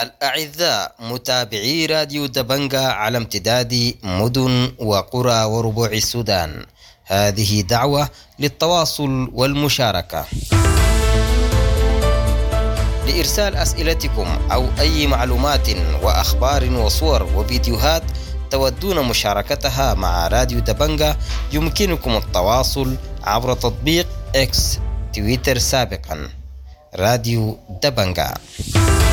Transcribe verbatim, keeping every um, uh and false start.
الأعزاء متابعي راديو دبنجة على امتداد مدن وقرى وربوع السودان، هذه دعوة للتواصل والمشاركة. لإرسال أسئلتكم أو أي معلومات وأخبار وصور وفيديوهات تودون مشاركتها مع راديو دبنجة، يمكنكم التواصل عبر تطبيق إكس تويتر سابقا راديو دبنجة.